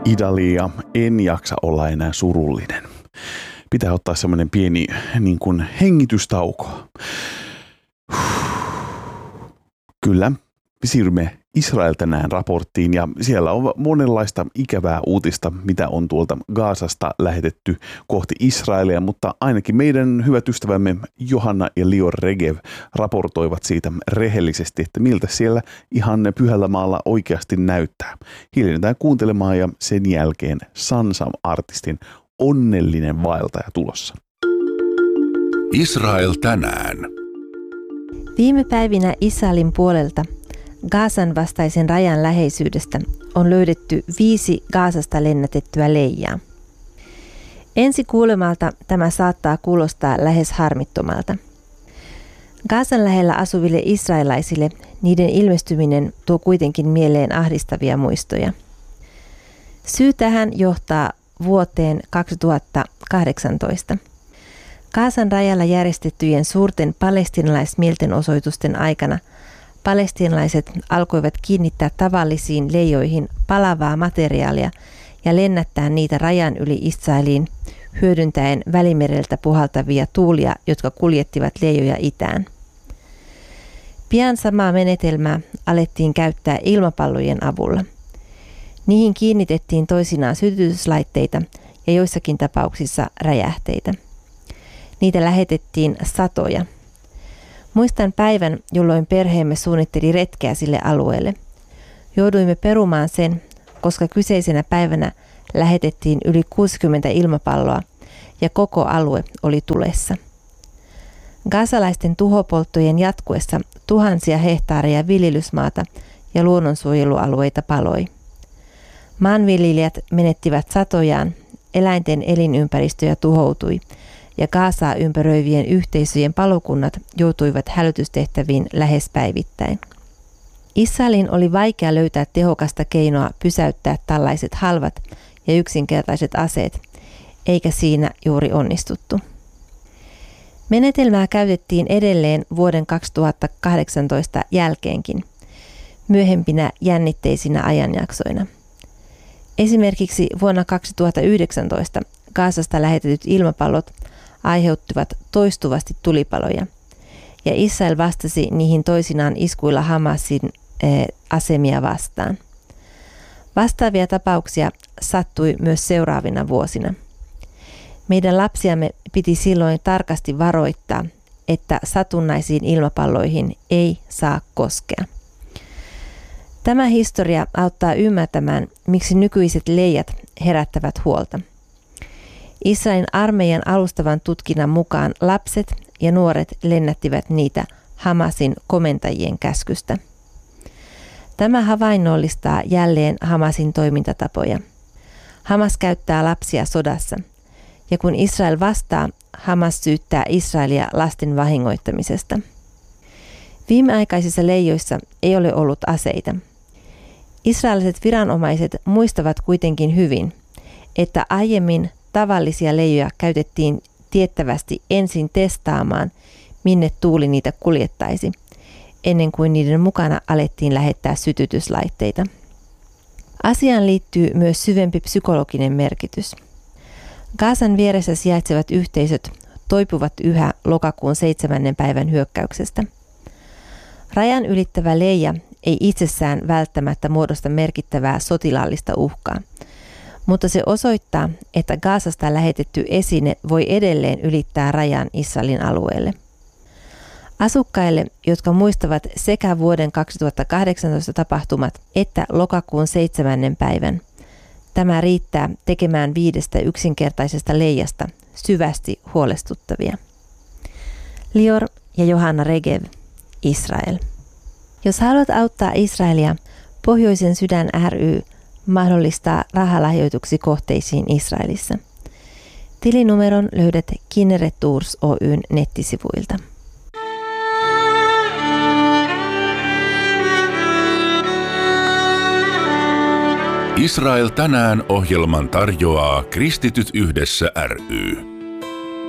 Idalia, en jaksa olla enää surullinen. Pitää ottaa semmoinen pieni niin kuin hengitystauko. Kyllä, me siirrymme Israel tänään raporttiin ja siellä on monenlaista ikävää uutista, mitä on tuolta Gazasta lähetetty kohti Israelia, mutta ainakin meidän hyvät ystävämme Johanna ja Lior Regev raportoivat siitä rehellisesti, että miltä siellä ihan Pyhällä maalla oikeasti näyttää. Hiljennetään kuuntelemaan ja sen jälkeen Sansam-artistin Onnellinen vaeltaja tulossa. Israel tänään. Viime päivinä Israelin puolelta Gazan vastaisen rajan läheisyydestä on löydetty 5 Gazasta lennätettyä leijaa. Ensi kuulemalta tämä saattaa kuulostaa lähes harmittomalta. Gazan lähellä asuville israelaisille niiden ilmestyminen tuo kuitenkin mieleen ahdistavia muistoja. Syy tähän johtaa vuoteen 2018. Gazan rajalla järjestettyjen suurten palestiinalaismieltenosoitusten aikana palestiinalaiset alkoivat kiinnittää tavallisiin leijoihin palavaa materiaalia ja lennättää niitä rajan yli Israeliin hyödyntäen Välimereltä puhaltavia tuulia, jotka kuljettivat leijoja itään. Pian samaa menetelmää alettiin käyttää ilmapallojen avulla. Niihin kiinnitettiin toisinaan sytytyslaitteita ja joissakin tapauksissa räjähteitä. Niitä lähetettiin satoja. Muistan päivän, jolloin perheemme suunnitteli retkeä sille alueelle. Jouduimme perumaan sen, koska kyseisenä päivänä lähetettiin yli 60 ilmapalloa ja koko alue oli tulessa. Gazalaisten tuhopolttojen jatkuessa tuhansia hehtaareja viljelysmaata ja luonnonsuojelualueita paloi. Maanviljelijät menettivät satojaan, eläinten elinympäristöjä tuhoutui ja Gazaa ympäröivien yhteisöjen palokunnat joutuivat hälytystehtäviin lähes päivittäin. Israelin oli vaikea löytää tehokasta keinoa pysäyttää tällaiset halvat ja yksinkertaiset aseet, eikä siinä juuri onnistuttu. Menetelmää käytettiin edelleen vuoden 2018 jälkeenkin, myöhempinä jännitteisinä ajanjaksoina. Esimerkiksi vuonna 2019 Gazasta lähetetyt ilmapallot aiheuttivat toistuvasti tulipaloja, ja Israel vastasi niihin toisinaan iskuilla Hamasin asemia vastaan. Vastaavia tapauksia sattui myös seuraavina vuosina. Meidän lapsiamme piti silloin tarkasti varoittaa, että satunnaisiin ilmapalloihin ei saa koskea. Tämä historia auttaa ymmärtämään, miksi nykyiset leijat herättävät huolta. Israelin armeijan alustavan tutkinnan mukaan lapset ja nuoret lennättivät niitä Hamasin komentajien käskystä. Tämä havainnollistaa jälleen Hamasin toimintatapoja. Hamas käyttää lapsia sodassa, ja kun Israel vastaa, Hamas syyttää Israelia lasten vahingoittamisesta. Viimeaikaisissa leijoissa ei ole ollut aseita. Israeliset viranomaiset muistavat kuitenkin hyvin, että aiemmin tavallisia leijoja käytettiin tiettävästi ensin testaamaan, minne tuuli niitä kuljettaisi, ennen kuin niiden mukana alettiin lähettää sytytyslaitteita. Asiaan liittyy myös syvempi psykologinen merkitys. Gazan vieressä sijaitsevat yhteisöt toipuvat yhä lokakuun 7. päivän hyökkäyksestä. Rajan ylittävä leija ei itsessään välttämättä muodosta merkittävää sotilaallista uhkaa, mutta se osoittaa, että Gazasta lähetetty esine voi edelleen ylittää rajan Israelin alueelle. Asukkaille, jotka muistavat sekä vuoden 2018 tapahtumat että lokakuun 7. päivän, tämä riittää tekemään 5 yksinkertaisesta leijasta syvästi huolestuttavia. Lior ja Johanna Regev, Israel. Jos haluat auttaa Israelia, Pohjoisen sydän ry mahdollistaa rahalahjoituksi kohteisiin Israelissa. Tilinumeron löydät Kinneret Tours Oyn nettisivuilta. Israel tänään -ohjelman tarjoaa Kristityt yhdessä ry.